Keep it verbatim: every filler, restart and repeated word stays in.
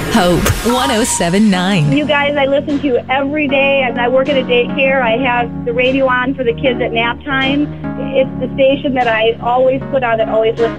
Hope one oh seven point nine. You guys, I listen to you every day. As I work at a daycare, I have the radio on for the kids at nap time. It's the station that I always put on, that always listen